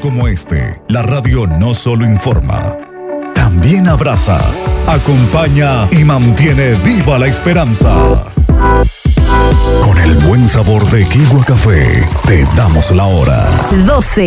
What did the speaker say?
como este, la radio no solo informa, también abraza, acompaña y mantiene viva la esperanza. Con el buen sabor de Kiwa Café, te damos la hora. 12.